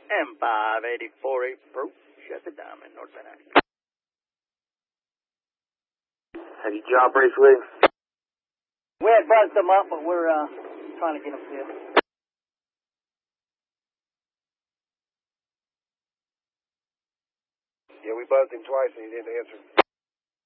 M584 approach at the Diamond, North Van Nuys. Have you job briefed with him? We had buzzed them up, but we're trying to get them filled. Yeah, we buzzed him twice and he didn't answer.